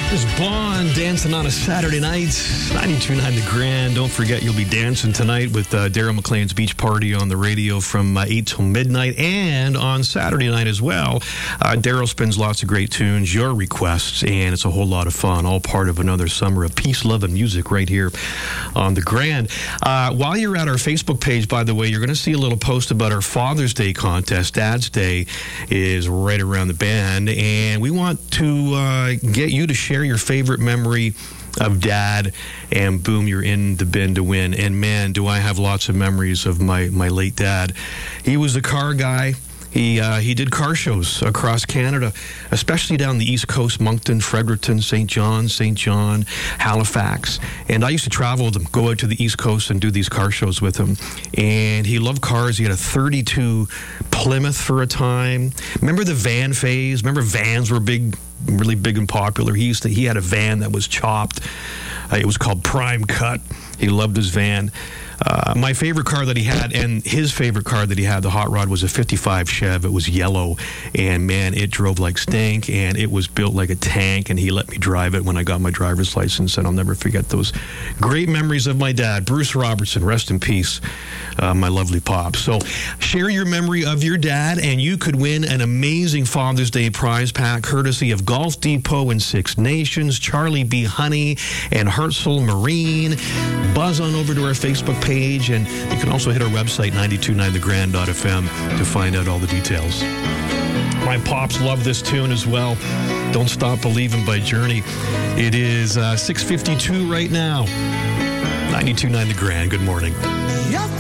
There's Bond dancing on a Saturday night, 92.9 The Grand. Don't forget, you'll be dancing tonight with Daryl McLean's Beach Party on the radio from 8 till midnight, and on Saturday night as well. Daryl spins lots of great tunes, your requests, and it's a whole lot of fun, all part of another summer of peace, love, and music right here on The Grand. While you're at our Facebook page, by the way, you're going to see a little post about our Father's Day contest. Dad's Day is right around the bend, and we want to get you to share your favorite memory of Dad, and boom, you're in the bin to win. And man, do I have lots of memories of my late dad. He was a car guy. He did car shows across Canada, especially down the East Coast, Moncton, Fredericton, St. John, Halifax. And I used to travel with him, go out to the East Coast and do these car shows with him. And he loved cars. He had a 32 Plymouth for a time. Remember the van phase? Remember vans were big, really big and popular? He had a van that was chopped. It was called Prime Cut. He loved his van. My favorite car that he had, and his favorite car that he had, the hot rod, was a 55 Chev. It was yellow, and man, it drove like stink, and it was built like a tank, and he let me drive it when I got my driver's license, and I'll never forget those great memories of my dad. Bruce Robertson, rest in peace, my lovely pop. So share your memory of your dad, and you could win an amazing Father's Day prize pack courtesy of Golf Depot and Six Nations, Charlie B. Honey, and Herzl Marine. Buzz on over to our Facebook page, and you can also hit our website, 929thegrand.fm, to find out all the details. My pops love this tune as well. Don't Stop Believing by Journey. It is 6:52 right now. 929 The Grand. Good morning.